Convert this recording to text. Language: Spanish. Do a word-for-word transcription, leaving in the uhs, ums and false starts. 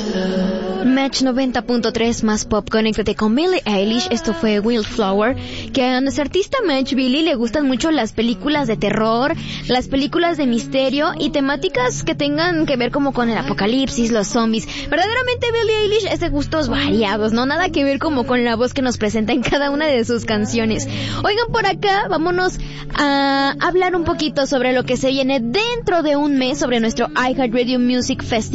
Match noventa punto tres más pop, conéctate con Billie Eilish. Esto fue Wildflower, que a nuestra artista Match Billie le gustan mucho las películas de terror, las películas de misterio y temáticas que tengan que ver como con el apocalipsis, los zombies. Verdaderamente Billie Eilish es de gustos variados, no nada que ver como con la voz que nos presenta en cada una de sus canciones. Oigan, por acá vámonos a hablar un poquito sobre lo que se viene dentro de un mes, sobre nuestro iHeartRadio Music Festival.